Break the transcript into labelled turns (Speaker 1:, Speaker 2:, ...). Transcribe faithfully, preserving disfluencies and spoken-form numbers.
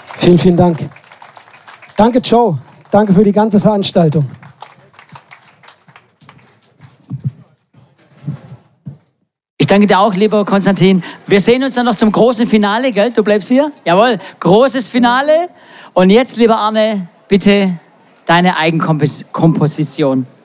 Speaker 1: Vielen, vielen Dank. Danke, Joe. Danke für die ganze Veranstaltung.
Speaker 2: Ich danke dir auch, lieber Konstantin. Wir sehen uns dann noch zum großen Finale, gell? Du bleibst hier? Jawohl, großes Finale. Und jetzt, lieber Arne, bitte deine Eigenkomposition.